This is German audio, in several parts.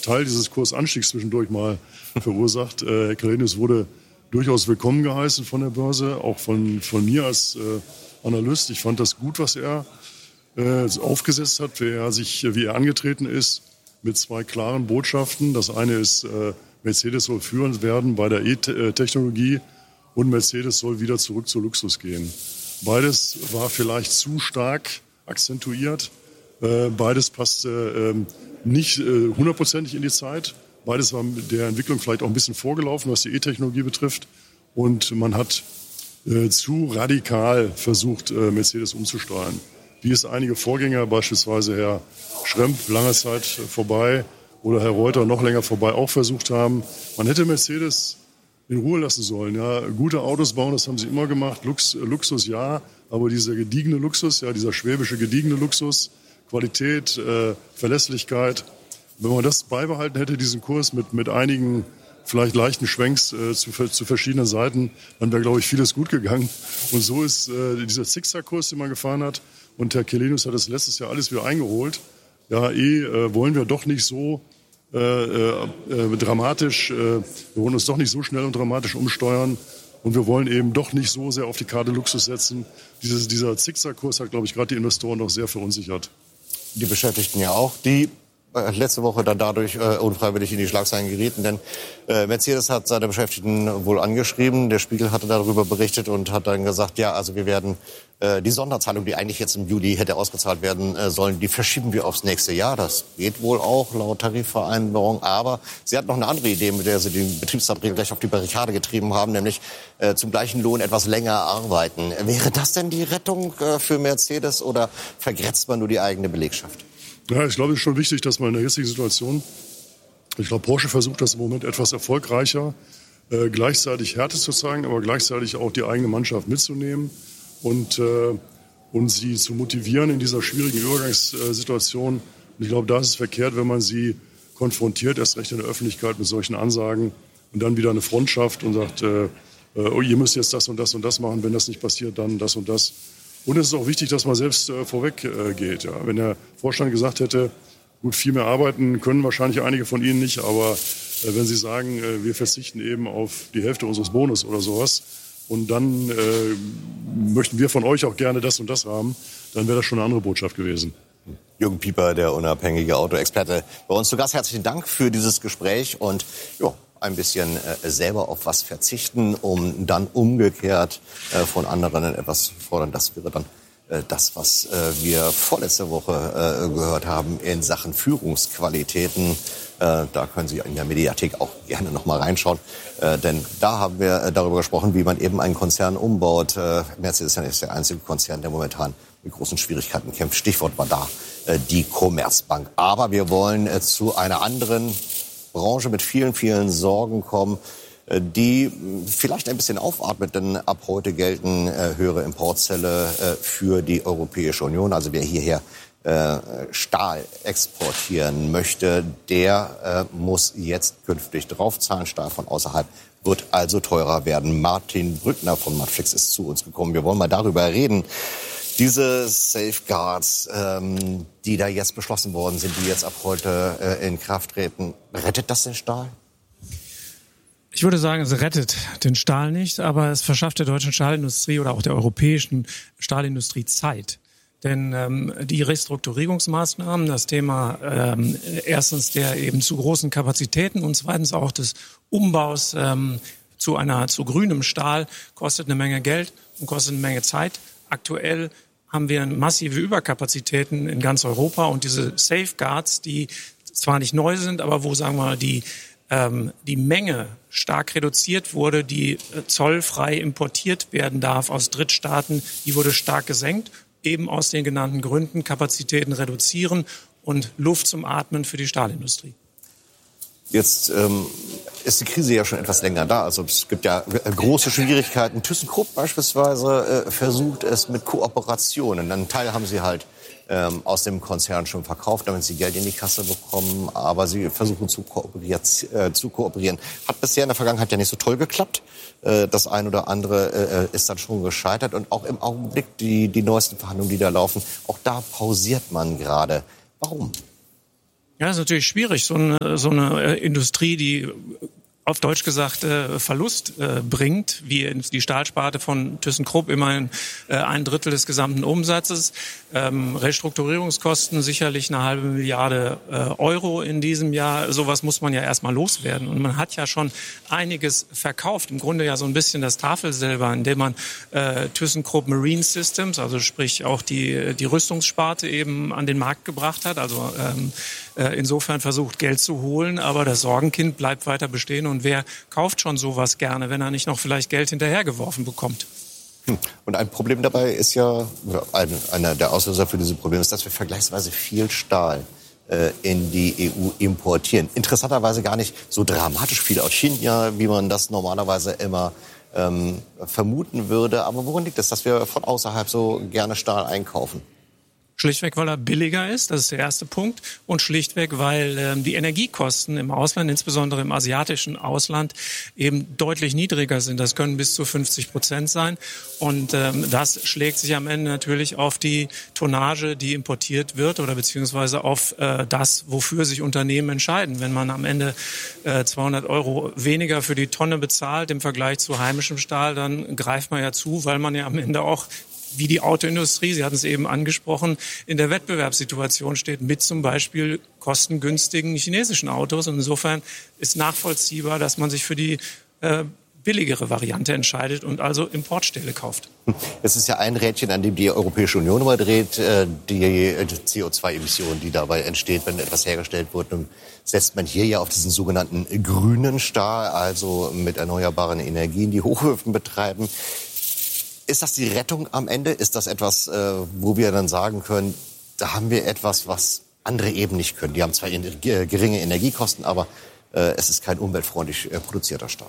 Teil dieses Kursanstiegs zwischendurch mal verursacht. Herr Källenius wurde durchaus willkommen geheißen von der Börse, auch von mir als Analyst. Ich fand das gut, was er aufgesetzt hat, wie er angetreten ist, mit 2 klaren Botschaften. Das eine ist, Mercedes soll führend werden bei der E-Technologie und Mercedes soll wieder zurück zu Luxus gehen. Beides war vielleicht zu stark akzentuiert. Beides passte nicht 100%ig in die Zeit. Beides war der Entwicklung vielleicht auch ein bisschen vorgelaufen, was die E-Technologie betrifft. Und man hat zu radikal versucht, Mercedes umzusteuern. Wie es einige Vorgänger, beispielsweise Herr Schremp, lange Zeit vorbei, oder Herr Reuter noch länger vorbei auch versucht haben. Man hätte Mercedes in Ruhe lassen sollen. Ja, gute Autos bauen, das haben sie immer gemacht. Luxus ja, aber dieser gediegene Luxus, ja, dieser schwäbische gediegene Luxus, Qualität, Verlässlichkeit. Wenn man das beibehalten hätte, diesen Kurs mit einigen vielleicht leichten Schwenks zu verschiedenen Seiten, dann wäre, glaube ich, vieles gut gegangen. Und so ist dieser Zickzack-Kurs, den man gefahren hat. Und Herr Källenius hat das letztes Jahr alles wieder eingeholt. Ja, wollen wir doch nicht so dramatisch, wir wollen uns doch nicht so schnell und dramatisch umsteuern und wir wollen eben doch nicht so sehr auf die Karte Luxus setzen. Dieser Zickzack-Kurs hat, glaube ich, gerade die Investoren noch sehr verunsichert. Die Beschäftigten ja auch, die letzte Woche dann dadurch unfreiwillig in die Schlagzeilen gerieten, denn Mercedes hat seine Beschäftigten wohl angeschrieben. Der Spiegel hatte darüber berichtet und hat dann gesagt, ja, also wir werden die Sonderzahlung, die eigentlich jetzt im Juli hätte ausgezahlt werden sollen, die verschieben wir aufs nächste Jahr. Das geht wohl auch laut Tarifvereinbarung. Aber sie hat noch eine andere Idee, mit der sie den Betriebsratsregeln gleich auf die Barrikade getrieben haben, nämlich zum gleichen Lohn etwas länger arbeiten. Wäre das denn die Rettung für Mercedes oder vergrätzt man nur die eigene Belegschaft? Ja, ich glaube, es ist schon wichtig, dass man in der jetzigen Situation, ich glaube, Porsche versucht das im Moment etwas erfolgreicher, gleichzeitig Härte zu zeigen, aber gleichzeitig auch die eigene Mannschaft mitzunehmen und sie zu motivieren in dieser schwierigen Übergangssituation. Und ich glaube, da ist es verkehrt, wenn man sie konfrontiert, erst recht in der Öffentlichkeit mit solchen Ansagen und dann wieder eine Front schafft und sagt, oh, ihr müsst jetzt das und das und das machen, wenn das nicht passiert, dann das und das. Und es ist auch wichtig, dass man selbst vorweg geht. Ja. Wenn der Vorstand gesagt hätte, gut, viel mehr arbeiten können wahrscheinlich einige von Ihnen nicht, aber wenn Sie sagen, wir verzichten eben auf die Hälfte unseres Bonus oder sowas und dann möchten wir von euch auch gerne das und das haben, dann wäre das schon eine andere Botschaft gewesen. Jürgen Pieper, der unabhängige Autoexperte, bei uns zu Gast. Herzlichen Dank für dieses Gespräch und ja, ein bisschen selber auf was verzichten, um dann umgekehrt von anderen etwas fordern. Das wäre dann das, was wir vorletzte Woche gehört haben in Sachen Führungsqualitäten. Da können Sie in der Mediathek auch gerne noch mal reinschauen, denn da haben wir darüber gesprochen, wie man eben einen Konzern umbaut. Mercedes ist der einzige Konzern, der momentan mit großen Schwierigkeiten kämpft. Stichwort war da die Commerzbank. Aber wir wollen zu einer anderen Branche mit vielen, vielen Sorgen kommen, die vielleicht ein bisschen aufatmet, denn ab heute gelten höhere Importzölle für die Europäische Union. Also wer hierher Stahl exportieren möchte, der muss jetzt künftig draufzahlen. Stahl von außerhalb wird also teurer werden. Martin Brückner von Matrix ist zu uns gekommen. Wir wollen mal darüber reden. Diese Safeguards, die da jetzt beschlossen worden sind, die jetzt ab heute in Kraft treten, rettet das den Stahl? Ich würde sagen, es rettet den Stahl nicht, aber es verschafft der deutschen Stahlindustrie oder auch der europäischen Stahlindustrie Zeit. Denn die Restrukturierungsmaßnahmen, das Thema erstens der eben zu großen Kapazitäten und zweitens auch des Umbaus zu grünem Stahl kostet eine Menge Geld und kostet eine Menge Zeit. Aktuell haben wir massive Überkapazitäten in ganz Europa und diese Safeguards, die zwar nicht neu sind, aber wo, sagen wir mal, die Menge stark reduziert wurde, die zollfrei importiert werden darf aus Drittstaaten, die wurde stark gesenkt, eben aus den genannten Gründen, Kapazitäten reduzieren und Luft zum Atmen für die Stahlindustrie. Jetzt ist die Krise ja schon etwas länger da. Also es gibt ja große Schwierigkeiten. ThyssenKrupp beispielsweise versucht es mit Kooperationen. Einen Teil haben sie halt aus dem Konzern schon verkauft, damit sie Geld in die Kasse bekommen. Aber sie versuchen zu kooperieren. Hat bisher in der Vergangenheit ja nicht so toll geklappt. Das ein oder andere ist dann schon gescheitert. Und auch im Augenblick die neuesten Verhandlungen, die da laufen, auch da pausiert man gerade. Warum? Ja, das ist natürlich schwierig, so eine Industrie, die auf Deutsch gesagt Verlust bringt, wie die Stahlsparte von ThyssenKrupp, immerhin 1/3 des gesamten Umsatzes. Restrukturierungskosten sicherlich 1,5 Milliarde Euro in diesem Jahr. Sowas muss man ja erstmal loswerden. Und man hat ja schon einiges verkauft. Im Grunde ja so ein bisschen das Tafelsilber, indem man ThyssenKrupp Marine Systems, also sprich auch die Rüstungssparte eben an den Markt gebracht hat. Also insofern versucht, Geld zu holen. Aber das Sorgenkind bleibt weiter bestehen. Und wer kauft schon sowas gerne, wenn er nicht noch vielleicht Geld hinterhergeworfen bekommt? Und ein Problem dabei ist ja, einer der Auslöser für diese Probleme ist, dass wir vergleichsweise viel Stahl in die EU importieren. Interessanterweise gar nicht so dramatisch viel aus China, wie man das normalerweise immer vermuten würde. Aber woran liegt es, dass wir von außerhalb so gerne Stahl einkaufen? Schlichtweg, weil er billiger ist, das ist der erste Punkt. Und schlichtweg, weil die Energiekosten im Ausland, insbesondere im asiatischen Ausland, eben deutlich niedriger sind. Das können bis zu 50% sein. Und das schlägt sich am Ende natürlich auf die Tonnage, die importiert wird, oder beziehungsweise auf das, wofür sich Unternehmen entscheiden. Wenn man am Ende 200 Euro weniger für die Tonne bezahlt im Vergleich zu heimischem Stahl, dann greift man ja zu, weil man ja am Ende auch wie die Autoindustrie, Sie hatten es eben angesprochen, in der Wettbewerbssituation steht mit zum Beispiel kostengünstigen chinesischen Autos. Und insofern ist nachvollziehbar, dass man sich für die billigere Variante entscheidet und also Importstähle kauft. Es ist ja ein Rädchen, an dem die Europäische Union immer dreht, die CO2-Emission, die dabei entsteht, wenn etwas hergestellt wird. Nun setzt man hier ja auf diesen sogenannten grünen Stahl, also mit erneuerbaren Energien, die Hochöfen betreiben. Ist das die Rettung am Ende? Ist das etwas, wo wir dann sagen können, da haben wir etwas, was andere eben nicht können? Die haben zwar geringe Energiekosten, aber es ist kein umweltfreundlich produzierter Stahl.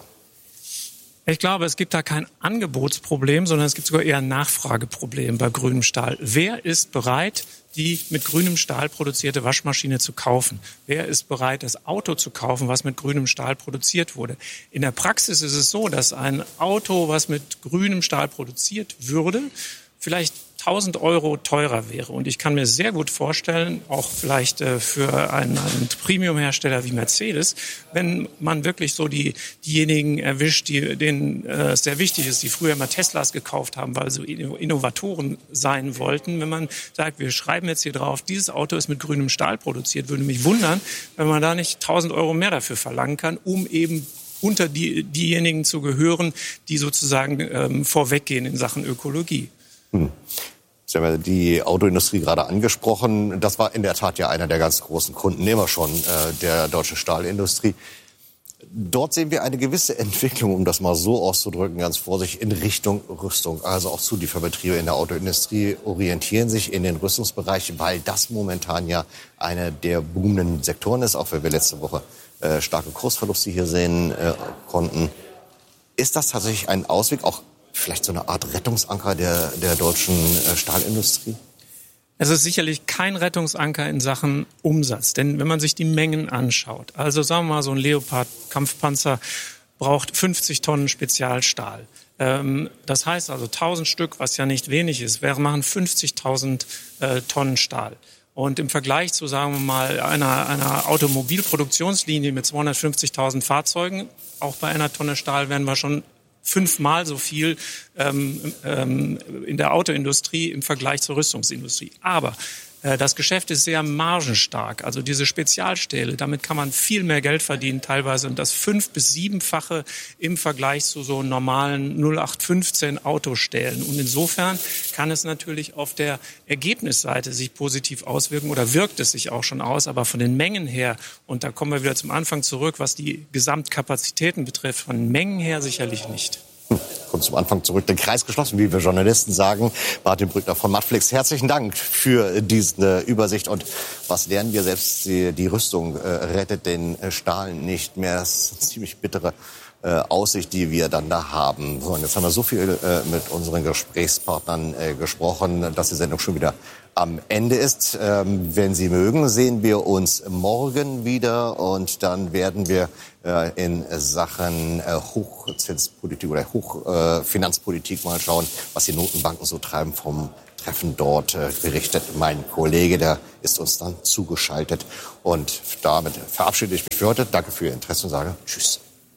Ich glaube, es gibt da kein Angebotsproblem, sondern es gibt sogar eher ein Nachfrageproblem bei grünem Stahl. Wer ist bereit, die mit grünem Stahl produzierte Waschmaschine zu kaufen? Wer ist bereit, das Auto zu kaufen, was mit grünem Stahl produziert wurde? In der Praxis ist es so, dass ein Auto, was mit grünem Stahl produziert würde, vielleicht 1.000 Euro teurer wäre. Und ich kann mir sehr gut vorstellen, auch vielleicht für einen Premium-Hersteller wie Mercedes, wenn man wirklich so diejenigen erwischt, denen es sehr wichtig ist, die früher mal Teslas gekauft haben, weil sie Innovatoren sein wollten. Wenn man sagt, wir schreiben jetzt hier drauf, dieses Auto ist mit grünem Stahl produziert, würde mich wundern, wenn man da nicht 1.000 Euro mehr dafür verlangen kann, um eben unter diejenigen zu gehören, die sozusagen vorweggehen in Sachen Ökologie. Sie haben ja die Autoindustrie gerade angesprochen. Das war in der Tat ja einer der ganz großen Kunden immer schon der deutschen Stahlindustrie. Dort sehen wir eine gewisse Entwicklung, um das mal so auszudrücken, ganz vorsichtig, in Richtung Rüstung. Also auch Zulieferbetriebe in der Autoindustrie orientieren sich in den Rüstungsbereich, weil das momentan ja einer der boomenden Sektoren ist, auch wenn wir letzte Woche starke Kursverluste hier sehen konnten. Ist das tatsächlich ein Ausweg, auch vielleicht so eine Art Rettungsanker der deutschen Stahlindustrie? Es ist sicherlich kein Rettungsanker in Sachen Umsatz. Denn wenn man sich die Mengen anschaut, also sagen wir mal, so ein Leopard-Kampfpanzer braucht 50 Tonnen Spezialstahl. Das heißt also 1.000 Stück, was ja nicht wenig ist, machen 50.000 Tonnen Stahl. Und im Vergleich zu, sagen wir mal, einer Automobilproduktionslinie mit 250.000 Fahrzeugen, auch bei einer Tonne Stahl werden wir schon 5-mal so viel in der Autoindustrie im Vergleich zur Rüstungsindustrie. Aber das Geschäft ist sehr margenstark. Also diese Spezialstähle, damit kann man viel mehr Geld verdienen teilweise. Und das 5- bis 7-fache im Vergleich zu so normalen 0815 Autostählen. Und insofern kann es natürlich auf der Ergebnisseite sich positiv auswirken oder wirkt es sich auch schon aus. Aber von den Mengen her, und da kommen wir wieder zum Anfang zurück, was die Gesamtkapazitäten betrifft, von Mengen her sicherlich nicht. Kommt zum Anfang zurück, den Kreis geschlossen, wie wir Journalisten sagen. Martin Brückner von Mattflix, herzlichen Dank für diese Übersicht. Und was lernen wir? Selbst die Rüstung rettet den Stahl nicht mehr. Das ist eine ziemlich bittere Aussicht, die wir dann da haben. So, und jetzt haben wir so viel mit unseren Gesprächspartnern gesprochen, dass die Sendung schon wieder am Ende ist. Wenn Sie mögen, sehen wir uns morgen wieder und dann werden wir in Sachen Hochzinspolitik oder Hochfinanzpolitik mal schauen, was die Notenbanken so treiben vom Treffen dort berichtet mein Kollege, der ist uns dann zugeschaltet. Und damit verabschiede ich mich für heute. Danke für Ihr Interesse und sage Tschüss.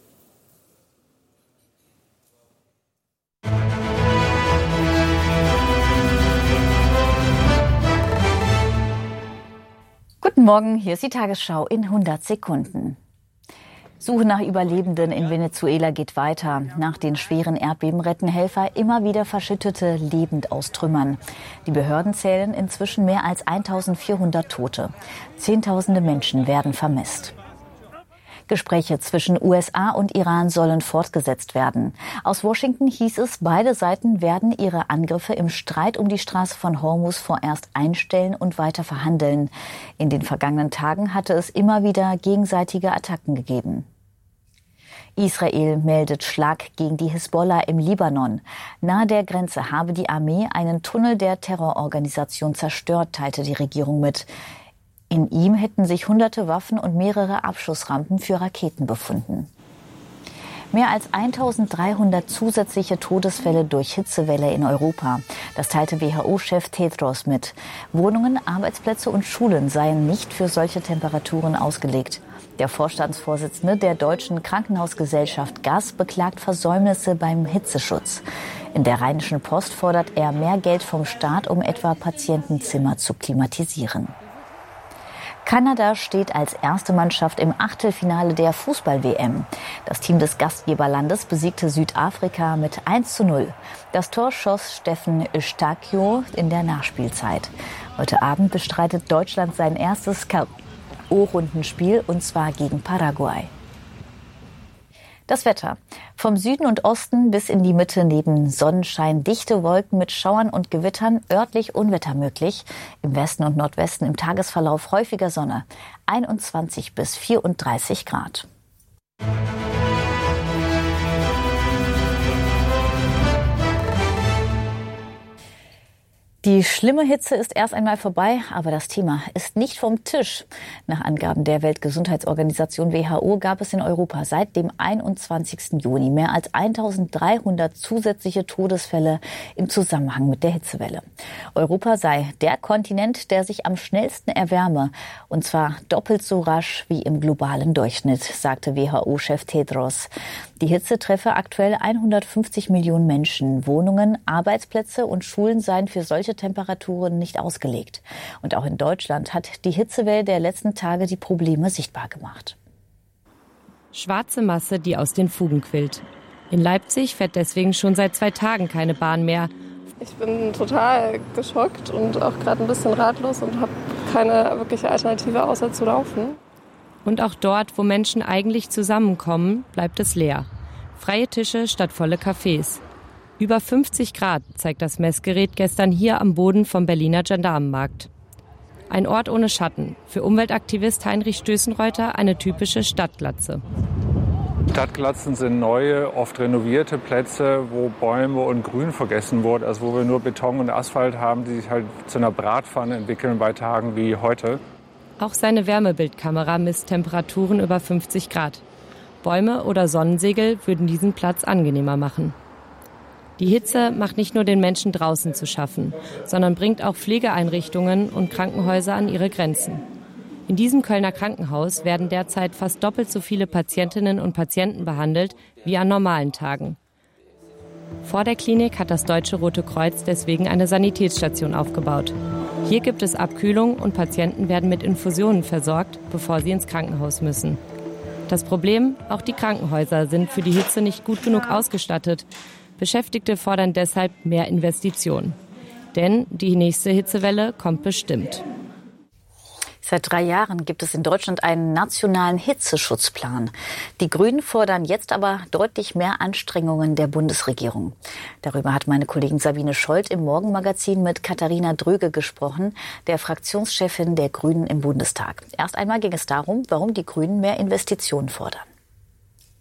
Guten Morgen, hier ist die Tagesschau in 100 Sekunden. Suche nach Überlebenden in Venezuela geht weiter. Nach den schweren Erdbeben retten Helfer immer wieder Verschüttete lebend aus Trümmern. Die Behörden zählen inzwischen mehr als 1400 Tote. Zehntausende Menschen werden vermisst. Gespräche zwischen USA und Iran sollen fortgesetzt werden. Aus Washington hieß es, beide Seiten werden ihre Angriffe im Streit um die Straße von Hormuz vorerst einstellen und weiter verhandeln. In den vergangenen Tagen hatte es immer wieder gegenseitige Attacken gegeben. Israel meldet Schlag gegen die Hisbollah im Libanon. Nahe der Grenze habe die Armee einen Tunnel der Terrororganisation zerstört, teilte die Regierung mit. In ihm hätten sich hunderte Waffen und mehrere Abschussrampen für Raketen befunden. Mehr als 1300 zusätzliche Todesfälle durch Hitzewelle in Europa. Das teilte WHO-Chef Tedros mit. Wohnungen, Arbeitsplätze und Schulen seien nicht für solche Temperaturen ausgelegt. Der Vorstandsvorsitzende der Deutschen Krankenhausgesellschaft GAS beklagt Versäumnisse beim Hitzeschutz. In der Rheinischen Post fordert er mehr Geld vom Staat, um etwa Patientenzimmer zu klimatisieren. Kanada steht als erste Mannschaft im Achtelfinale der Fußball-WM. Das Team des Gastgeberlandes besiegte Südafrika mit 1:0. Das Tor schoss Steffen Eustáquio in der Nachspielzeit. Heute Abend bestreitet Deutschland sein erstes K.O.-Rundenspiel, und zwar gegen Paraguay. Das Wetter. Vom Süden und Osten bis in die Mitte neben Sonnenschein dichte Wolken mit Schauern und Gewittern, örtlich Unwetter möglich. Im Westen und Nordwesten im Tagesverlauf häufiger Sonne. 21 bis 34 Grad. Die schlimme Hitze ist erst einmal vorbei, aber das Thema ist nicht vom Tisch. Nach Angaben der Weltgesundheitsorganisation WHO gab es in Europa seit dem 21. Juni mehr als 1300 zusätzliche Todesfälle im Zusammenhang mit der Hitzewelle. Europa sei der Kontinent, der sich am schnellsten erwärme, und zwar doppelt so rasch wie im globalen Durchschnitt, sagte WHO-Chef Tedros. Die Hitze treffe aktuell 150 Millionen Menschen. Wohnungen, Arbeitsplätze und Schulen seien für solche Temperaturen nicht ausgelegt. Und auch in Deutschland hat die Hitzewelle der letzten Tage die Probleme sichtbar gemacht. Schwarze Masse, die aus den Fugen quillt. In Leipzig fährt deswegen schon seit 2 Tagen keine Bahn mehr. Ich bin total geschockt und auch gerade ein bisschen ratlos und habe keine wirkliche Alternative außer zu laufen. Und auch dort, wo Menschen eigentlich zusammenkommen, bleibt es leer. Freie Tische statt volle Cafés. Über 50 Grad zeigt das Messgerät gestern hier am Boden vom Berliner Gendarmenmarkt. Ein Ort ohne Schatten. Für Umweltaktivist Heinrich Stößenreuter eine typische Stadtglatze. Stadtglatzen sind neue, oft renovierte Plätze, wo Bäume und Grün vergessen wurde. Also wo wir nur Beton und Asphalt haben, die sich halt zu einer Bratpfanne entwickeln bei Tagen wie heute. Auch seine Wärmebildkamera misst Temperaturen über 50 Grad. Bäume oder Sonnensegel würden diesen Platz angenehmer machen. Die Hitze macht nicht nur den Menschen draußen zu schaffen, sondern bringt auch Pflegeeinrichtungen und Krankenhäuser an ihre Grenzen. In diesem Kölner Krankenhaus werden derzeit fast doppelt so viele Patientinnen und Patienten behandelt wie an normalen Tagen. Vor der Klinik hat das Deutsche Rote Kreuz deswegen eine Sanitätsstation aufgebaut. Hier gibt es Abkühlung und Patienten werden mit Infusionen versorgt, bevor sie ins Krankenhaus müssen. Das Problem, auch die Krankenhäuser sind für die Hitze nicht gut genug ausgestattet. Beschäftigte fordern deshalb mehr Investitionen. Denn die nächste Hitzewelle kommt bestimmt. Seit 3 Jahren gibt es in Deutschland einen nationalen Hitzeschutzplan. Die Grünen fordern jetzt aber deutlich mehr Anstrengungen der Bundesregierung. Darüber hat meine Kollegin Sabine Scholz im Morgenmagazin mit Katharina Dröge gesprochen, der Fraktionschefin der Grünen im Bundestag. Erst einmal ging es darum, warum die Grünen mehr Investitionen fordern.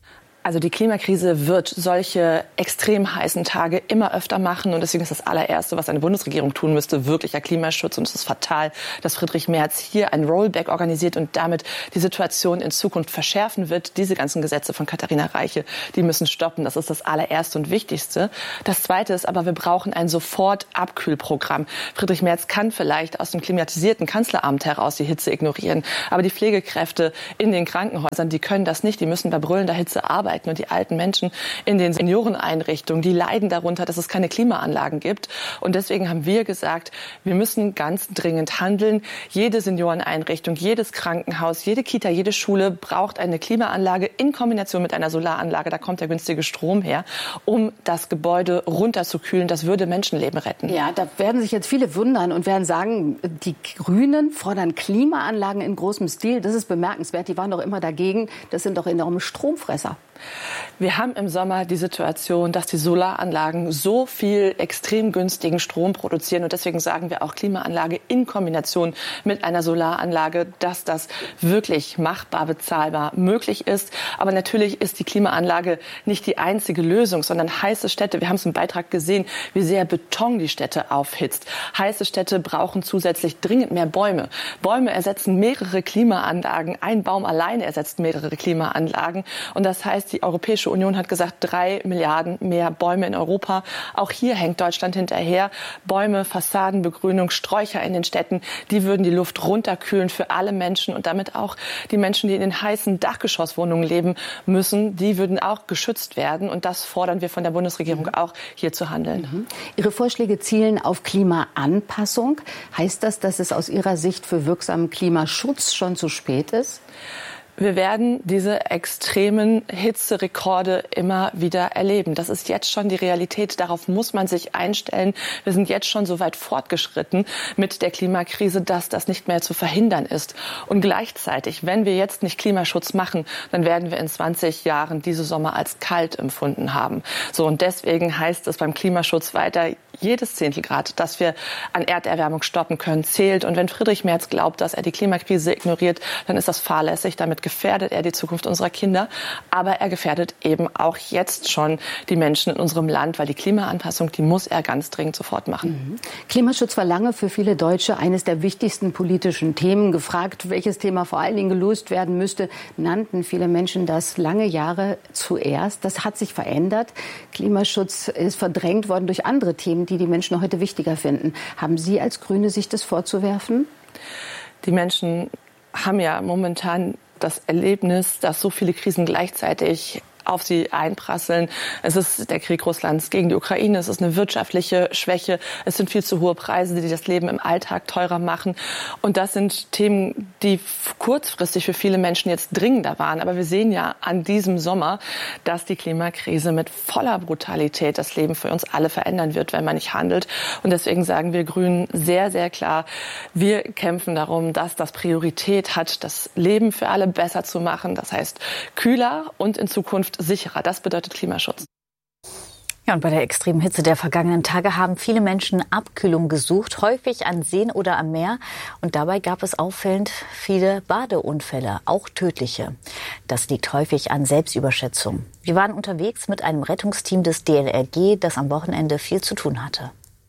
Also die Klimakrise wird solche extrem heißen Tage immer öfter machen. Und deswegen ist das allererste, was eine Bundesregierung tun müsste, wirklicher Klimaschutz. Und es ist fatal, dass Friedrich Merz hier ein Rollback organisiert und damit die Situation in Zukunft verschärfen wird. Diese ganzen Gesetze von Katharina Reiche, die müssen stoppen. Das ist das allererste und wichtigste. Das zweite ist aber, wir brauchen ein Sofort-Abkühlprogramm. Friedrich Merz kann vielleicht aus dem klimatisierten Kanzleramt heraus die Hitze ignorieren. Aber die Pflegekräfte in den Krankenhäusern, die können das nicht. Die müssen bei brüllender Hitze arbeiten. Und die alten Menschen in den Senioreneinrichtungen, die leiden darunter, dass es keine Klimaanlagen gibt. Und deswegen haben wir gesagt, wir müssen ganz dringend handeln. Jede Senioreneinrichtung, jedes Krankenhaus, jede Kita, jede Schule braucht eine Klimaanlage in Kombination mit einer Solaranlage. Da kommt der günstige Strom her, um das Gebäude runterzukühlen. Das würde Menschenleben retten. Ja, da werden sich jetzt viele wundern und werden sagen, die Grünen fordern Klimaanlagen in großem Stil. Das ist bemerkenswert. Die waren doch immer dagegen. Das sind doch enorme Stromfresser. Wir haben im Sommer die Situation, dass die Solaranlagen so viel extrem günstigen Strom produzieren. Und deswegen sagen wir auch Klimaanlage in Kombination mit einer Solaranlage, dass das wirklich machbar, bezahlbar möglich ist. Aber natürlich ist die Klimaanlage nicht die einzige Lösung, sondern heiße Städte, wir haben es im Beitrag gesehen, wie sehr Beton die Städte aufhitzt. Heiße Städte brauchen zusätzlich dringend mehr Bäume. Bäume ersetzen mehrere Klimaanlagen. Ein Baum alleine ersetzt mehrere Klimaanlagen. Und das heißt, die Europäische Union hat gesagt, 3 Milliarden mehr Bäume in Europa. Auch hier hängt Deutschland hinterher. Bäume, Fassadenbegrünung, Sträucher in den Städten, die würden die Luft runterkühlen für alle Menschen und damit auch die Menschen, die in den heißen Dachgeschosswohnungen leben müssen, die würden auch geschützt werden. Und das fordern wir von der Bundesregierung auch, hier zu handeln. Ihre Vorschläge zielen auf Klimaanpassung. Heißt das, dass es aus Ihrer Sicht für wirksamen Klimaschutz schon zu spät ist? Wir werden diese extremen Hitzerekorde immer wieder erleben. Das ist jetzt schon die Realität. Darauf muss man sich einstellen. Wir sind jetzt schon so weit fortgeschritten mit der Klimakrise, dass das nicht mehr zu verhindern ist. Und gleichzeitig, wenn wir jetzt nicht Klimaschutz machen, dann werden wir in 20 Jahren diese Sommer als kalt empfunden haben. So, und deswegen heißt es beim Klimaschutz weiter, jedes Zehntelgrad, das wir an Erderwärmung stoppen können, zählt. Und wenn Friedrich Merz glaubt, dass er die Klimakrise ignoriert, dann ist das fahrlässig. Damit gefährdet er die Zukunft unserer Kinder. Aber er gefährdet eben auch jetzt schon die Menschen in unserem Land, weil die Klimaanpassung, die muss er ganz dringend sofort machen. Klimaschutz war lange für viele Deutsche eines der wichtigsten politischen Themen. Gefragt, welches Thema vor allen Dingen gelöst werden müsste, nannten viele Menschen das lange Jahre zuerst. Das hat sich verändert. Klimaschutz ist verdrängt worden durch andere Themen, die die Menschen heute wichtiger finden. Haben Sie als Grüne sich das vorzuwerfen? Die Menschen haben ja momentan das Erlebnis, dass so viele Krisen gleichzeitig auf sie einprasseln. Es ist der Krieg Russlands gegen die Ukraine, es ist eine wirtschaftliche Schwäche, es sind viel zu hohe Preise, die das Leben im Alltag teurer machen. Und das sind Themen, die kurzfristig für viele Menschen jetzt dringender waren. Aber wir sehen ja an diesem Sommer, dass die Klimakrise mit voller Brutalität das Leben für uns alle verändern wird, wenn man nicht handelt. Und deswegen sagen wir Grünen sehr, sehr klar, wir kämpfen darum, dass das Priorität hat, das Leben für alle besser zu machen. Das heißt kühler und in Zukunft sicherer. Das bedeutet Klimaschutz. Ja, und bei der extremen Hitze der vergangenen Tage haben viele Menschen Abkühlung gesucht, häufig an Seen oder am Meer. Und dabei gab es auffällend viele Badeunfälle, auch tödliche. Das liegt häufig an Selbstüberschätzung. Wir waren unterwegs mit einem Rettungsteam des DLRG, das am Wochenende viel zu tun hatte.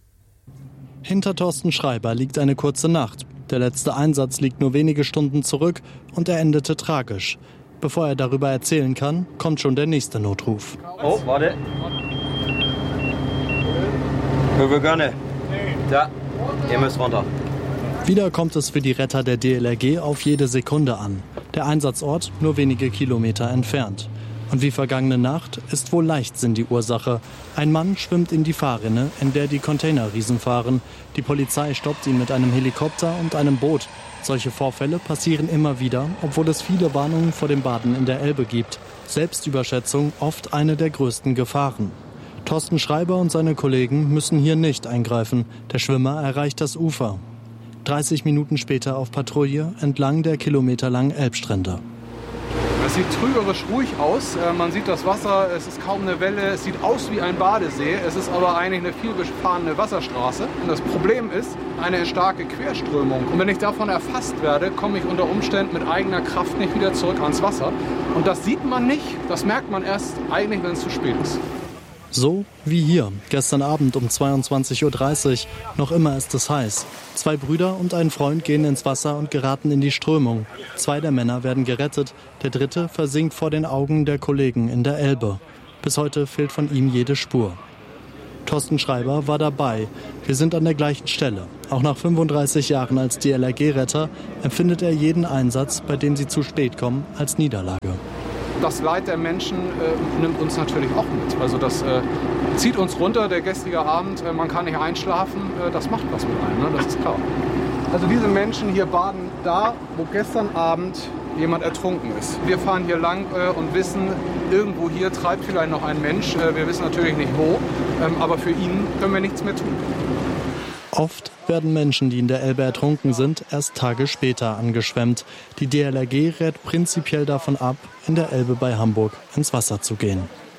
Hinter Thorsten Schreiber liegt eine kurze Nacht. Der letzte Einsatz liegt nur wenige Stunden zurück und er endete tragisch. Bevor er darüber erzählen kann, kommt schon der nächste Notruf. Oh, warte. Wir gerne. Da, ihr müsst runter. Wieder kommt es für die Retter der DLRG auf jede Sekunde an. Der Einsatzort nur wenige Kilometer entfernt. Und wie vergangene Nacht ist wohl Leichtsinn die Ursache. Ein Mann schwimmt in die Fahrrinne, in der die Containerriesen fahren. Die Polizei stoppt ihn mit einem Helikopter und einem Boot. Solche Vorfälle passieren immer wieder, obwohl es viele Warnungen vor dem Baden in der Elbe gibt. Selbstüberschätzung oft eine der größten Gefahren. Thorsten Schreiber und seine Kollegen müssen hier nicht eingreifen. Der Schwimmer erreicht das Ufer. 30 Minuten später auf Patrouille entlang der kilometerlangen Elbstrände. Es sieht trügerisch ruhig aus. Man sieht das Wasser, es ist kaum eine Welle. Es sieht aus wie ein Badesee. Es ist aber eigentlich eine vielbefahrene Wasserstraße. Und das Problem ist eine starke Querströmung. Und wenn ich davon erfasst werde, komme ich unter Umständen mit eigener Kraft nicht wieder zurück ans Wasser. Und das sieht man nicht. Das merkt man erst eigentlich, wenn es zu spät ist. So wie hier, gestern Abend um 22:30 Uhr. Noch immer ist es heiß. 2 Brüder und ein Freund gehen ins Wasser und geraten in die Strömung. 2 der Männer werden gerettet, der 3. versinkt vor den Augen der Kollegen in der Elbe. Bis heute fehlt von ihm jede Spur. Thorsten Schreiber war dabei. Wir sind an der gleichen Stelle. Auch nach 35 Jahren als DLRG-Retter empfindet er jeden Einsatz, bei dem sie zu spät kommen, als Niederlage. Das Leid der Menschen nimmt uns natürlich auch mit. Also das zieht uns runter, der gestrige Abend, man kann nicht einschlafen, das macht was mit einem, ne? Das ist klar. Also diese Menschen hier baden da, wo gestern Abend jemand ertrunken ist. Wir fahren hier lang und wissen, irgendwo hier treibt vielleicht noch ein Mensch. Wir wissen natürlich nicht wo, aber für ihn können wir nichts mehr tun. Oft werden Menschen, die in der Elbe ertrunken sind, erst Tage später angeschwemmt. Die DLRG rät prinzipiell davon ab, in der Elbe bei Hamburg ins Wasser zu gehen.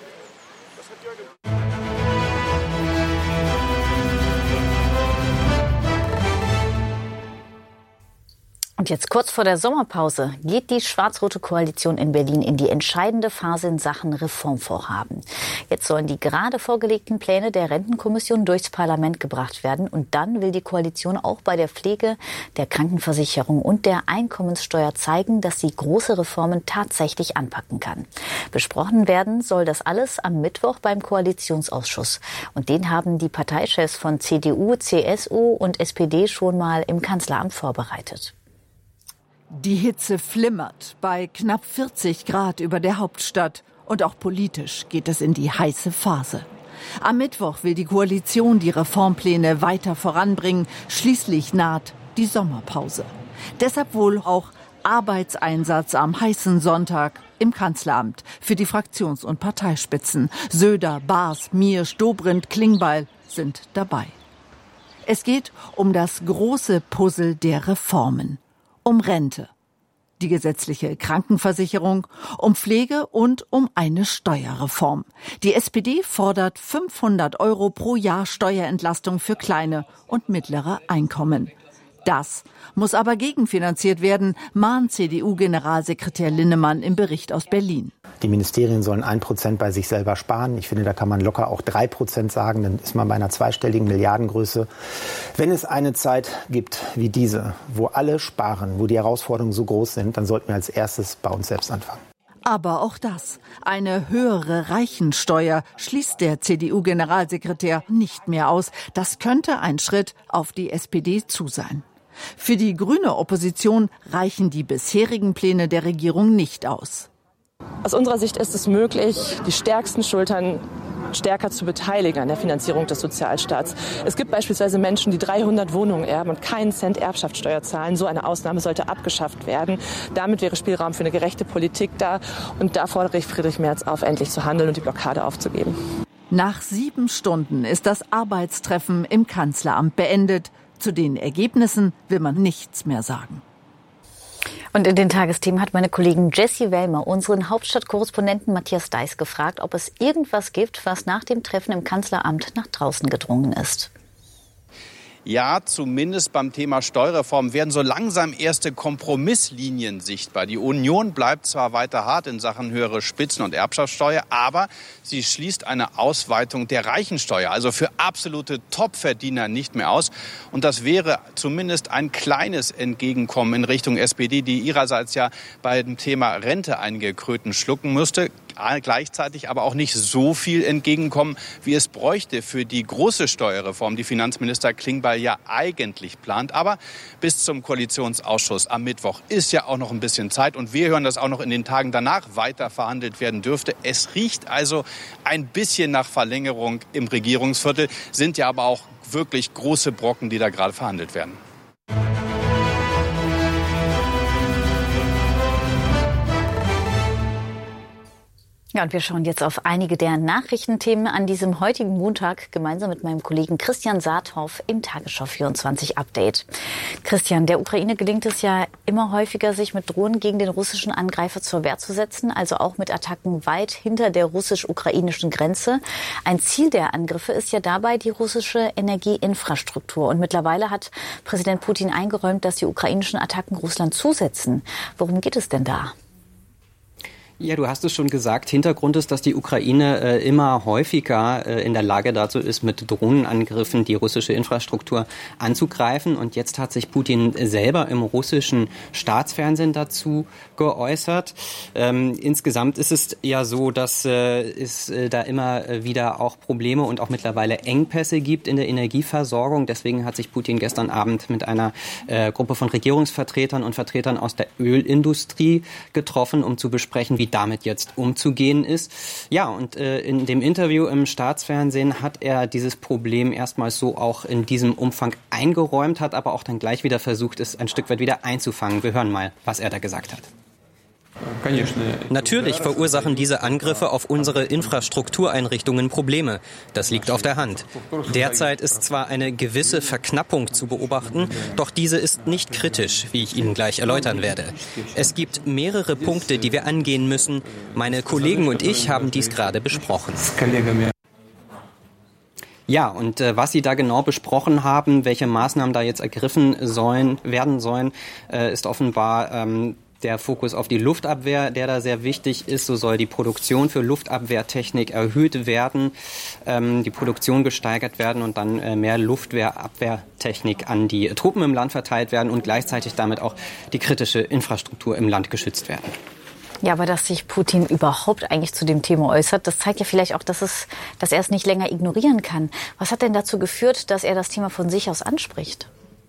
Und jetzt kurz vor der Sommerpause geht die schwarz-rote Koalition in Berlin in die entscheidende Phase in Sachen Reformvorhaben. Jetzt sollen die gerade vorgelegten Pläne der Rentenkommission durchs Parlament gebracht werden. Und dann will die Koalition auch bei der Pflege, der Krankenversicherung und der Einkommenssteuer zeigen, dass sie große Reformen tatsächlich anpacken kann. Besprochen werden soll das alles am Mittwoch beim Koalitionsausschuss. Und den haben die Parteichefs von CDU, CSU und SPD schon mal im Kanzleramt vorbereitet. Die Hitze flimmert bei knapp 40 Grad über der Hauptstadt. Und auch politisch geht es in die heiße Phase. Am Mittwoch will die Koalition die Reformpläne weiter voranbringen. Schließlich naht die Sommerpause. Deshalb wohl auch Arbeitseinsatz am heißen Sonntag im Kanzleramt für die Fraktions- und Parteispitzen. Söder, Baas, Miersch, Dobrindt, Klingbeil sind dabei. Es geht um das große Puzzle der Reformen. Um Rente, die gesetzliche Krankenversicherung, um Pflege und um eine Steuerreform. Die SPD fordert 500 € pro Jahr Steuerentlastung für kleine und mittlere Einkommen. Das muss aber gegenfinanziert werden, mahnt CDU-Generalsekretär Linnemann im Bericht aus Berlin. Die Ministerien sollen 1% bei sich selber sparen. Ich finde, da kann man locker auch 3% sagen. Dann ist man bei einer zweistelligen Milliardengröße. Wenn es eine Zeit gibt wie diese, wo alle sparen, wo die Herausforderungen so groß sind, dann sollten wir als erstes bei uns selbst anfangen. Aber auch das, eine höhere Reichensteuer, schließt der CDU-Generalsekretär nicht mehr aus. Das könnte ein Schritt auf die SPD zu sein. Für die grüne Opposition reichen die bisherigen Pläne der Regierung nicht aus. Aus unserer Sicht ist es möglich, die stärksten Schultern stärker zu beteiligen an der Finanzierung des Sozialstaats. Es gibt beispielsweise Menschen, die 300 Wohnungen erben und keinen Cent Erbschaftssteuer zahlen. So eine Ausnahme sollte abgeschafft werden. Damit wäre Spielraum für eine gerechte Politik da. Und da fordere ich Friedrich Merz auf, endlich zu handeln und die Blockade aufzugeben. Nach 7 Stunden ist das Arbeitstreffen im Kanzleramt beendet. Zu den Ergebnissen will man nichts mehr sagen. Und in den Tagesthemen hat meine Kollegin Jessie Wellmer unseren Hauptstadtkorrespondenten Matthias Deiß gefragt, ob es irgendwas gibt, was nach dem Treffen im Kanzleramt nach draußen gedrungen ist. Ja, zumindest beim Thema Steuerreform werden so langsam erste Kompromisslinien sichtbar. Die Union bleibt zwar weiter hart in Sachen höhere Spitzen- und Erbschaftssteuer, aber sie schließt eine Ausweitung der Reichensteuer, also für absolute Topverdiener nicht mehr aus. Und das wäre zumindest ein kleines Entgegenkommen in Richtung SPD, die ihrerseits ja bei dem Thema Rente einige Kröten schlucken müsste. Gleichzeitig aber auch nicht so viel entgegenkommen, wie es bräuchte für die große Steuerreform, die Finanzminister Klingbeil ja eigentlich plant. Aber bis zum Koalitionsausschuss am Mittwoch ist ja auch noch ein bisschen Zeit. Und wir hören, dass auch noch in den Tagen danach weiter verhandelt werden dürfte. Es riecht also ein bisschen nach Verlängerung im Regierungsviertel, sind ja aber auch wirklich große Brocken, die da gerade verhandelt werden. Ja, und wir schauen jetzt auf einige der Nachrichtenthemen an diesem heutigen Montag gemeinsam mit meinem Kollegen Christian Saathoff im Tagesschau 24 Update. Christian, der Ukraine gelingt es ja immer häufiger, sich mit Drohnen gegen den russischen Angreifer zur Wehr zu setzen, also auch mit Attacken weit hinter der russisch-ukrainischen Grenze. Ein Ziel der Angriffe ist ja dabei die russische Energieinfrastruktur. Und mittlerweile hat Präsident Putin eingeräumt, dass die ukrainischen Attacken Russland zusetzen. Worum geht es denn da? Ja, du hast es schon gesagt. Hintergrund ist, dass die Ukraine immer häufiger in der Lage dazu ist, mit Drohnenangriffen die russische Infrastruktur anzugreifen. Und jetzt hat sich Putin selber im russischen Staatsfernsehen dazu geäußert. Insgesamt ist es ja so, dass es da immer wieder auch Probleme und auch mittlerweile Engpässe gibt in der Energieversorgung. Deswegen hat sich Putin gestern Abend mit einer Gruppe von Regierungsvertretern und Vertretern aus der Ölindustrie getroffen, um zu besprechen, wie damit jetzt umzugehen ist. Ja, und in dem Interview im Staatsfernsehen hat er dieses Problem erstmals so auch in diesem Umfang eingeräumt, hat aber auch dann gleich wieder versucht, es ein Stück weit wieder einzufangen. Wir hören mal, was er da gesagt hat. Natürlich verursachen diese Angriffe auf unsere Infrastruktureinrichtungen Probleme. Das liegt auf der Hand. Derzeit ist zwar eine gewisse Verknappung zu beobachten, doch diese ist nicht kritisch, wie ich Ihnen gleich erläutern werde. Es gibt mehrere Punkte, die wir angehen müssen. Meine Kollegen und ich haben dies gerade besprochen. Ja, und was Sie da genau besprochen haben, welche Maßnahmen da jetzt ergriffen werden sollen, ist offenbar der Fokus auf die Luftabwehr, der da sehr wichtig ist. So soll die Produktion für Luftabwehrtechnik erhöht werden, die Produktion gesteigert werden und dann mehr Luftwehrabwehrtechnik an die Truppen im Land verteilt werden und gleichzeitig damit auch die kritische Infrastruktur im Land geschützt werden. Ja, aber dass sich Putin überhaupt eigentlich zu dem Thema äußert, das zeigt ja vielleicht auch, dass er es nicht länger ignorieren kann. Was hat denn dazu geführt, dass er das Thema von sich aus anspricht?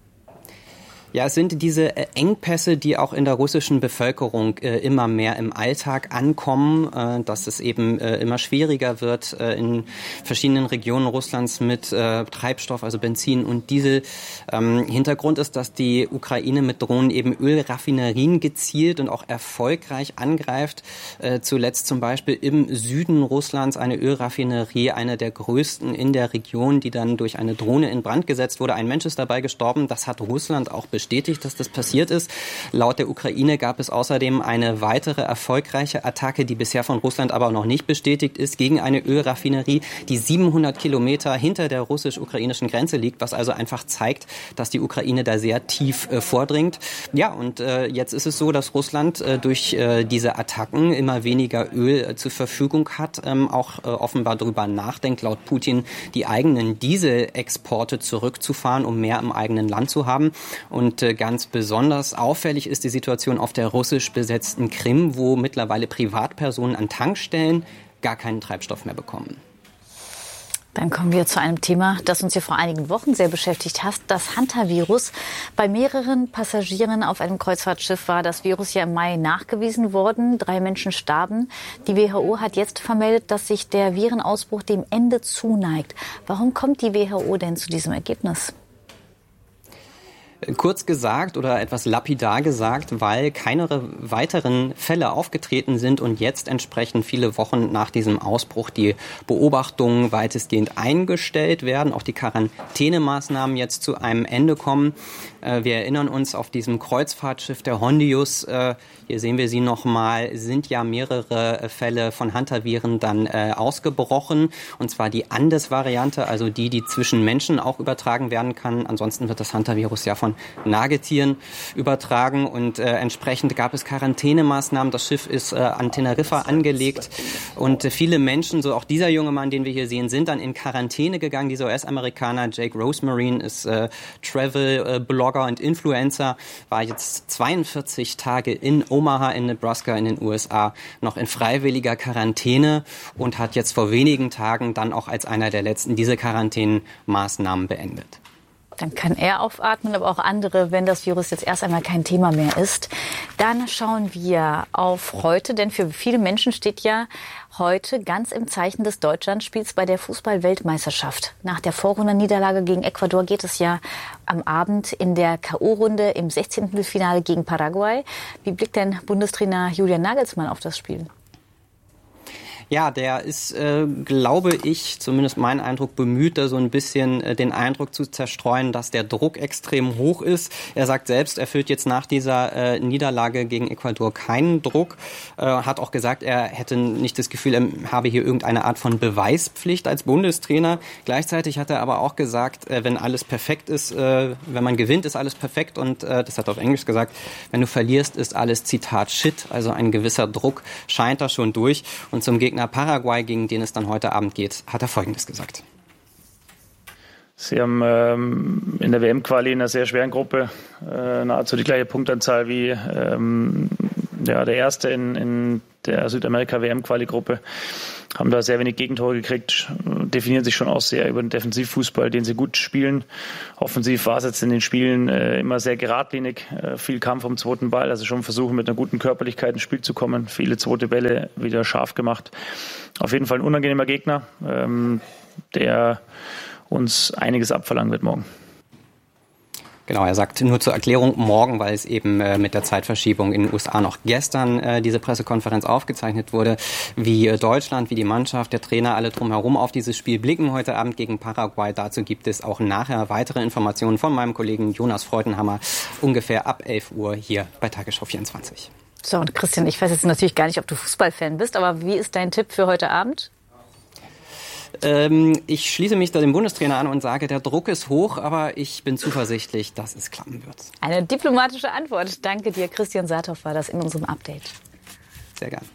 Ja, es sind diese Engpässe, die auch in der russischen Bevölkerung immer mehr im Alltag ankommen, dass es eben immer schwieriger wird in verschiedenen Regionen Russlands mit Treibstoff, also Benzin und Diesel. Hintergrund ist, dass die Ukraine mit Drohnen eben Ölraffinerien gezielt und auch erfolgreich angreift. Zuletzt zum Beispiel im Süden Russlands eine Ölraffinerie, eine der größten in der Region, die dann durch eine Drohne in Brand gesetzt wurde. Ein Mensch ist dabei gestorben. Das hat Russland auch bestätigt, dass das passiert ist. Laut der Ukraine gab es außerdem eine weitere erfolgreiche Attacke, die bisher von Russland aber noch nicht bestätigt ist, gegen eine Ölraffinerie, die 700 Kilometer hinter der russisch-ukrainischen Grenze liegt, was also einfach zeigt, dass die Ukraine da sehr tief vordringt. Ja, und jetzt ist es so, dass Russland durch diese Attacken immer weniger Öl zur Verfügung hat, auch offenbar darüber nachdenkt, laut Putin, die eigenen Dieselexporte zurückzufahren, um mehr im eigenen Land zu haben. Und ganz besonders auffällig ist die Situation auf der russisch besetzten Krim, wo mittlerweile Privatpersonen an Tankstellen gar keinen Treibstoff mehr bekommen. Dann kommen wir zu einem Thema, das uns ja vor einigen Wochen sehr beschäftigt hat, das Hantavirus. Bei mehreren Passagieren auf einem Kreuzfahrtschiff war das Virus ja im Mai nachgewiesen worden. 3 Menschen starben. Die WHO hat jetzt vermeldet, dass sich der Virenausbruch dem Ende zuneigt. Warum kommt die WHO denn zu diesem Ergebnis? Kurz gesagt oder etwas lapidar gesagt, weil keine weiteren Fälle aufgetreten sind und jetzt entsprechend viele Wochen nach diesem Ausbruch die Beobachtungen weitestgehend eingestellt werden, auch die Quarantänemaßnahmen jetzt zu einem Ende kommen. Wir erinnern uns, auf diesem Kreuzfahrtschiff der Hondius, hier sehen wir sie nochmal, sind ja mehrere Fälle von Hantaviren dann ausgebrochen. Und zwar die Andes-Variante, also die zwischen Menschen auch übertragen werden kann. Ansonsten wird das Hantavirus ja von Nagetieren übertragen. Und entsprechend gab es Quarantänemaßnahmen. Das Schiff ist an Teneriffa angelegt. Und viele Menschen, so auch dieser junge Mann, den wir hier sehen, sind dann in Quarantäne gegangen. Dieser US-Amerikaner Jake Rosemarine ist Travel-Blogger und Influencer, war jetzt 42 Tage in Omaha in Nebraska in den USA noch in freiwilliger Quarantäne und hat jetzt vor wenigen Tagen dann auch als einer der letzten diese Quarantänemaßnahmen beendet. Dann kann er aufatmen, aber auch andere, wenn das Virus jetzt erst einmal kein Thema mehr ist. Dann schauen wir auf heute, denn für viele Menschen steht ja heute ganz im Zeichen des Deutschlandspiels bei der Fußball-Weltmeisterschaft. Nach der Vorrundenniederlage gegen Ecuador geht es ja am Abend in der K.O.-Runde im 16. Finale gegen Paraguay. Wie blickt denn Bundestrainer Julian Nagelsmann auf das Spiel? Ja, der ist, glaube ich, zumindest mein Eindruck, bemüht, da so ein bisschen den Eindruck zu zerstreuen, dass der Druck extrem hoch ist. Er sagt selbst, er fühlt jetzt nach dieser Niederlage gegen Ecuador keinen Druck. Hat auch gesagt, er hätte nicht das Gefühl, er habe hier irgendeine Art von Beweispflicht als Bundestrainer. Gleichzeitig hat er aber auch gesagt, wenn alles perfekt ist, wenn man gewinnt, ist alles perfekt. Und das hat er auf Englisch gesagt, wenn du verlierst, ist alles, Zitat, Shit. Also ein gewisser Druck scheint da schon durch. Und zum Gegner Paraguay, gegen den es dann heute Abend geht, hat er Folgendes gesagt. Sie haben in der WM-Quali in einer sehr schweren Gruppe nahezu die gleiche Punktanzahl wie der Erste in der Südamerika-WM-Quali-Gruppe. Haben da sehr wenig Gegentore gekriegt, definieren sich schon auch sehr über den Defensivfußball, den sie gut spielen. Offensiv war es jetzt in den Spielen immer sehr geradlinig, viel Kampf um den zweiten Ball, also schon versuchen mit einer guten Körperlichkeit ins Spiel zu kommen, viele zweite Bälle wieder scharf gemacht. Auf jeden Fall ein unangenehmer Gegner, der uns einiges abverlangen wird morgen. Genau, er sagt nur zur Erklärung morgen, weil es eben mit der Zeitverschiebung in den USA noch gestern diese Pressekonferenz aufgezeichnet wurde, wie Deutschland, wie die Mannschaft, der Trainer, alle drumherum auf dieses Spiel blicken heute Abend gegen Paraguay. Dazu gibt es auch nachher weitere Informationen von meinem Kollegen Jonas Freudenhammer, ungefähr ab 11 Uhr hier bei Tagesschau 24. So, und Christian, ich weiß jetzt natürlich gar nicht, ob du Fußballfan bist, aber wie ist dein Tipp für heute Abend? Ich schließe mich da dem Bundestrainer an und sage, der Druck ist hoch, aber ich bin zuversichtlich, dass es klappen wird. Eine diplomatische Antwort. Danke dir, Christian Saathoff war das in unserem Update. Sehr gern.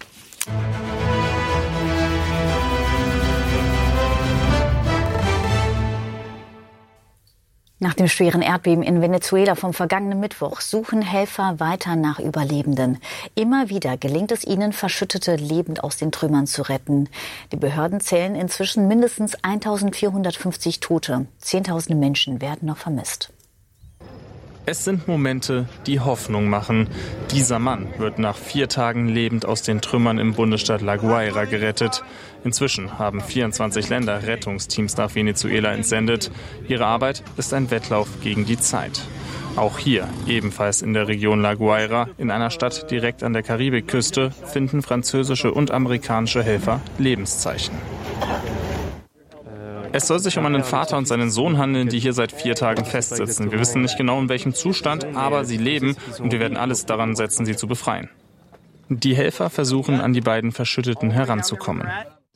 Nach dem schweren Erdbeben in Venezuela vom vergangenen Mittwoch suchen Helfer weiter nach Überlebenden. Immer wieder gelingt es ihnen, Verschüttete lebend aus den Trümmern zu retten. Die Behörden zählen inzwischen mindestens 1450 Tote. Zehntausende Menschen werden noch vermisst. Es sind Momente, die Hoffnung machen. Dieser Mann wird nach 4 Tagen lebend aus den Trümmern im Bundesstaat La Guaira gerettet. Inzwischen haben 24 Länder Rettungsteams nach Venezuela entsendet. Ihre Arbeit ist ein Wettlauf gegen die Zeit. Auch hier, ebenfalls in der Region La Guaira, in einer Stadt direkt an der Karibikküste, finden französische und amerikanische Helfer Lebenszeichen. Es soll sich um einen Vater und seinen Sohn handeln, die hier seit 4 Tagen festsitzen. Wir wissen nicht genau, in welchem Zustand, aber sie leben und wir werden alles daran setzen, sie zu befreien. Die Helfer versuchen, an die beiden Verschütteten heranzukommen.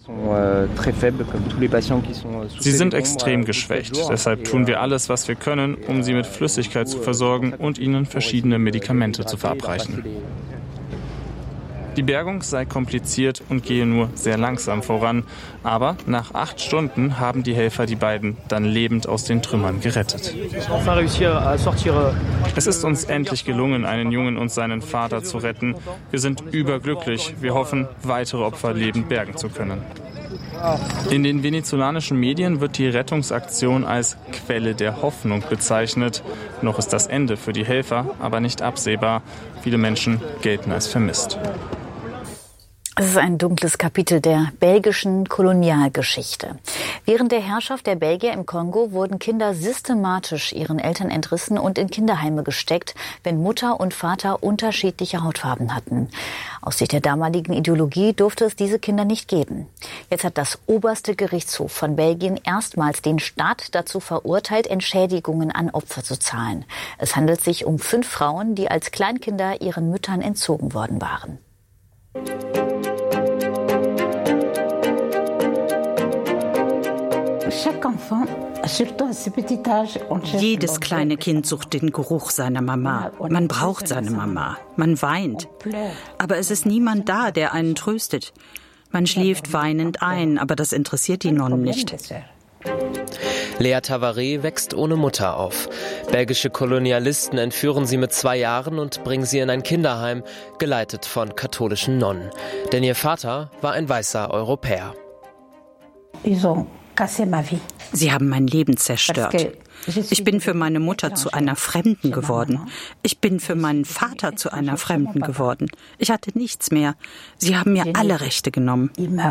Sie sind extrem geschwächt. Deshalb tun wir alles, was wir können, um sie mit Flüssigkeit zu versorgen und ihnen verschiedene Medikamente zu verabreichen. Die Bergung sei kompliziert und gehe nur sehr langsam voran. Aber nach 8 Stunden haben die Helfer die beiden dann lebend aus den Trümmern gerettet. Es ist uns endlich gelungen, einen Jungen und seinen Vater zu retten. Wir sind überglücklich. Wir hoffen, weitere Opfer lebend bergen zu können. In den venezolanischen Medien wird die Rettungsaktion als Quelle der Hoffnung bezeichnet. Noch ist das Ende für die Helfer aber nicht absehbar. Viele Menschen gelten als vermisst. Es ist ein dunkles Kapitel der belgischen Kolonialgeschichte. Während der Herrschaft der Belgier im Kongo wurden Kinder systematisch ihren Eltern entrissen und in Kinderheime gesteckt, wenn Mutter und Vater unterschiedliche Hautfarben hatten. Aus Sicht der damaligen Ideologie durfte es diese Kinder nicht geben. Jetzt hat das oberste Gerichtshof von Belgien erstmals den Staat dazu verurteilt, Entschädigungen an Opfer zu zahlen. Es handelt sich um 5 Frauen, die als Kleinkinder ihren Müttern entzogen worden waren. Jedes kleine Kind sucht den Geruch seiner Mama. Man braucht seine Mama. Man weint. Aber es ist niemand da, der einen tröstet. Man schläft weinend ein, aber das interessiert die Nonnen nicht. Lea Tavares wächst ohne Mutter auf. Belgische Kolonialisten entführen sie mit 2 Jahren und bringen sie in ein Kinderheim, geleitet von katholischen Nonnen. Denn ihr Vater war ein weißer Europäer. Sie haben mein Leben zerstört. Ich bin für meine Mutter zu einer Fremden geworden. Ich bin für meinen Vater zu einer Fremden geworden. Ich hatte nichts mehr. Sie haben mir alle Rechte genommen.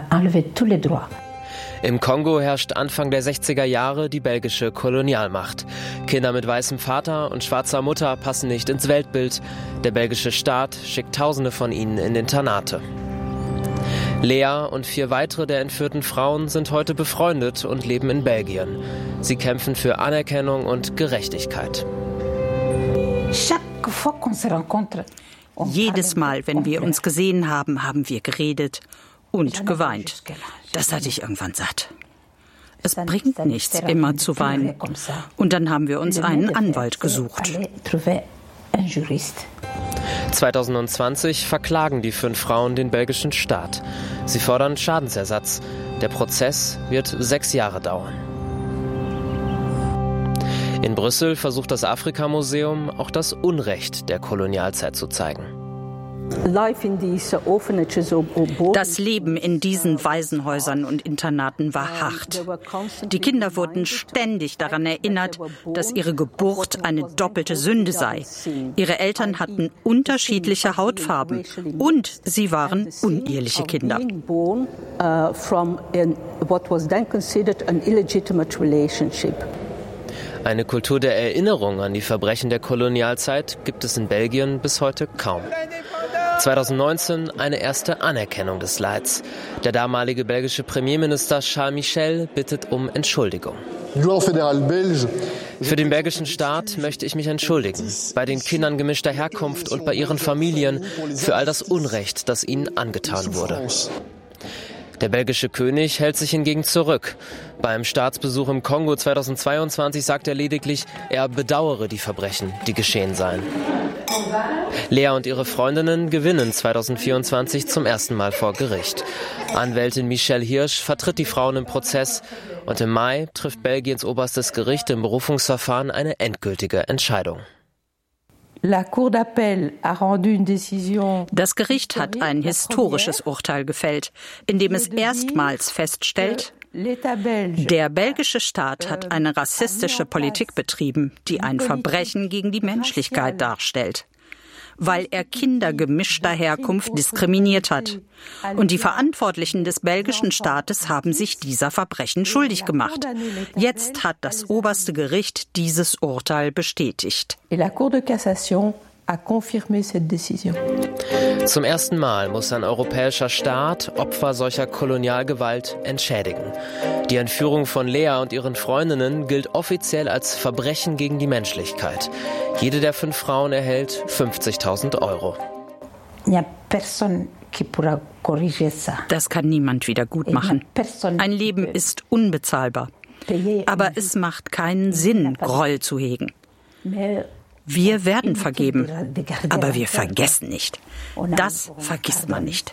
Im Kongo herrscht Anfang der 60er Jahre die belgische Kolonialmacht. Kinder mit weißem Vater und schwarzer Mutter passen nicht ins Weltbild. Der belgische Staat schickt Tausende von ihnen in Internate. Lea und 4 weitere der entführten Frauen sind heute befreundet und leben in Belgien. Sie kämpfen für Anerkennung und Gerechtigkeit. Jedes Mal, wenn wir uns gesehen haben, haben wir geredet und geweint. Das hatte ich irgendwann satt. Es bringt nichts, immer zu weinen. Und dann haben wir uns einen Anwalt gesucht. 2020 verklagen die 5 Frauen den belgischen Staat. Sie fordern Schadensersatz. Der Prozess wird 6 Jahre dauern. In Brüssel versucht das Afrika-Museum auch das Unrecht der Kolonialzeit zu zeigen. Das Leben in diesen Waisenhäusern und Internaten war hart. Die Kinder wurden ständig daran erinnert, dass ihre Geburt eine doppelte Sünde sei. Ihre Eltern hatten unterschiedliche Hautfarben und sie waren uneheliche Kinder. Eine Kultur der Erinnerung an die Verbrechen der Kolonialzeit gibt es in Belgien bis heute kaum. 2019 eine erste Anerkennung des Leids. Der damalige belgische Premierminister Charles Michel bittet um Entschuldigung. Für den belgischen Staat möchte ich mich entschuldigen, bei den Kindern gemischter Herkunft und bei ihren Familien für all das Unrecht, das ihnen angetan wurde. Der belgische König hält sich hingegen zurück. Beim Staatsbesuch im Kongo 2022 sagt er lediglich, er bedauere die Verbrechen, die geschehen seien. Lea und ihre Freundinnen gewinnen 2024 zum ersten Mal vor Gericht. Anwältin Michelle Hirsch vertritt die Frauen im Prozess und im Mai trifft Belgiens oberstes Gericht im Berufungsverfahren eine endgültige Entscheidung. Das Gericht hat ein historisches Urteil gefällt, in dem es erstmals feststellt, der belgische Staat hat eine rassistische Politik betrieben, die ein Verbrechen gegen die Menschlichkeit darstellt, weil er Kinder gemischter Herkunft diskriminiert hat. Und die Verantwortlichen des belgischen Staates haben sich dieser Verbrechen schuldig gemacht. Jetzt hat das oberste Gericht dieses Urteil bestätigt. Zum ersten Mal muss ein europäischer Staat Opfer solcher Kolonialgewalt entschädigen. Die Entführung von Lea und ihren Freundinnen gilt offiziell als Verbrechen gegen die Menschlichkeit. Jede der 5 Frauen erhält 50.000 Euro. Das kann niemand wieder gut machen. Ein Leben ist unbezahlbar. Aber es macht keinen Sinn, Groll zu hegen. Wir werden vergeben, aber wir vergessen nicht. Das vergisst man nicht.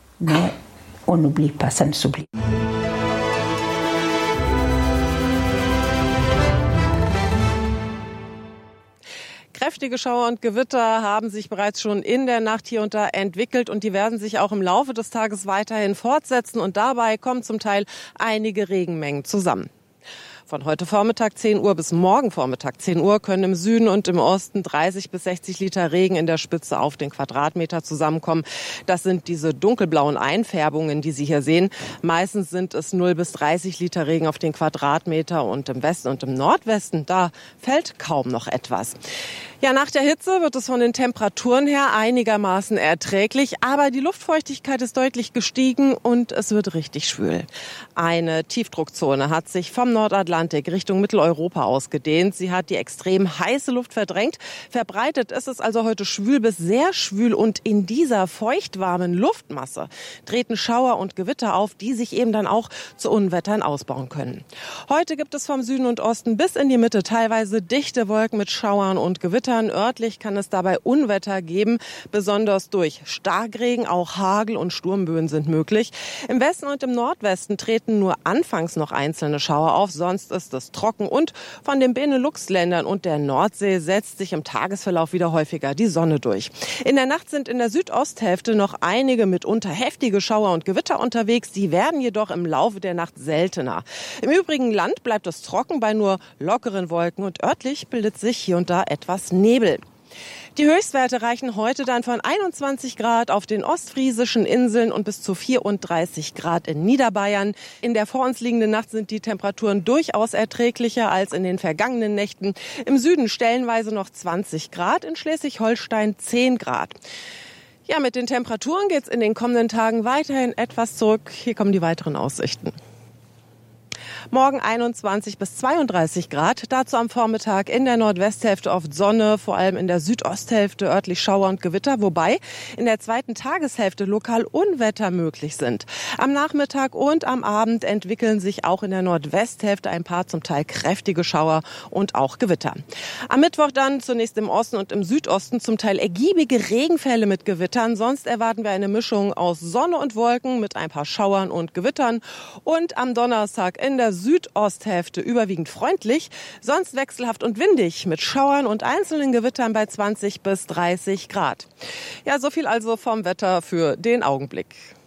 Kräftige Schauer und Gewitter haben sich bereits schon in der Nacht hier und da entwickelt und die werden sich auch im Laufe des Tages weiterhin fortsetzen und dabei kommen zum Teil einige Regenmengen zusammen. Von heute Vormittag 10 Uhr bis morgen Vormittag 10 Uhr können im Süden und im Osten 30 bis 60 Liter Regen in der Spitze auf den Quadratmeter zusammenkommen. Das sind diese dunkelblauen Einfärbungen, die Sie hier sehen. Meistens sind es 0 bis 30 Liter Regen auf den Quadratmeter und im Westen und im Nordwesten, da fällt kaum noch etwas. Ja, nach der Hitze wird es von den Temperaturen her einigermaßen erträglich, aber die Luftfeuchtigkeit ist deutlich gestiegen und es wird richtig schwül. Eine Tiefdruckzone hat sich vom Nordatlantik Richtung Mitteleuropa ausgedehnt. Sie hat die extrem heiße Luft verdrängt. Verbreitet ist es also heute schwül bis sehr schwül und in dieser feuchtwarmen Luftmasse treten Schauer und Gewitter auf, die sich eben dann auch zu Unwettern ausbauen können. Heute gibt es vom Süden und Osten bis in die Mitte teilweise dichte Wolken mit Schauern und Gewittern. Örtlich kann es dabei Unwetter geben, besonders durch Starkregen, auch Hagel und Sturmböen sind möglich. Im Westen und im Nordwesten treten nur anfangs noch einzelne Schauer auf, sonst ist es trocken und von den Benelux-Ländern und der Nordsee setzt sich im Tagesverlauf wieder häufiger die Sonne durch. In der Nacht sind in der Südosthälfte noch einige mitunter heftige Schauer und Gewitter unterwegs, die werden jedoch im Laufe der Nacht seltener. Im übrigen Land bleibt es trocken bei nur lockeren Wolken und örtlich bildet sich hier und da etwas Nebel. Die Höchstwerte reichen heute dann von 21 Grad auf den ostfriesischen Inseln und bis zu 34 Grad in Niederbayern. In der vor uns liegenden Nacht sind die Temperaturen durchaus erträglicher als in den vergangenen Nächten. Im Süden stellenweise noch 20 Grad, in Schleswig-Holstein 10 Grad. Ja, mit den Temperaturen geht's in den kommenden Tagen weiterhin etwas zurück. Hier kommen die weiteren Aussichten. Morgen 21 bis 32 Grad, dazu am Vormittag in der Nordwesthälfte oft Sonne, vor allem in der Südosthälfte örtlich Schauer und Gewitter, wobei in der zweiten Tageshälfte lokal Unwetter möglich sind. Am Nachmittag und am Abend entwickeln sich auch in der Nordwesthälfte ein paar zum Teil kräftige Schauer und auch Gewitter. Am Mittwoch dann zunächst im Osten und im Südosten zum Teil ergiebige Regenfälle mit Gewittern. Sonst erwarten wir eine Mischung aus Sonne und Wolken mit ein paar Schauern und Gewittern. Und am Donnerstag in der Südosthälfte überwiegend freundlich, sonst wechselhaft und windig mit Schauern und einzelnen Gewittern bei 20 bis 30 Grad. Ja, so viel also vom Wetter für den Augenblick.